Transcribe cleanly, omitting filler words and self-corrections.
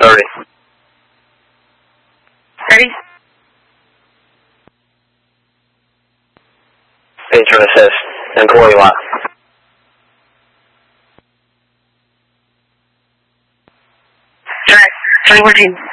30. Ready? Patron assist. Employee lock. Direct. 2014.